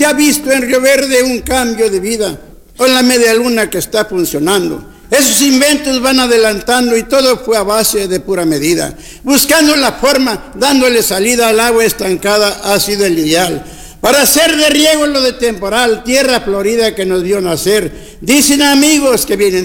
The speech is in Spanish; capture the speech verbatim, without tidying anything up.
se ha visto en Río Verde un cambio de vida, o en la media luna que está funcionando. Esos inventos van adelantando y todo fue a base de pura medida. Buscando la forma, dándole salida al agua estancada ha sido el ideal. Para hacer de riego lo de temporal, tierra florida que nos vio nacer. Dicen amigos que vienen